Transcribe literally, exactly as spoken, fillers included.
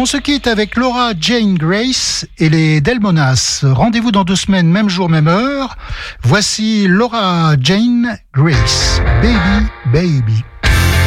On se quitte avec Laura Jane Grace et les Delmonas. Rendez-vous dans deux semaines, même jour, même heure. Voici Laura Jane Grace. Baby, baby.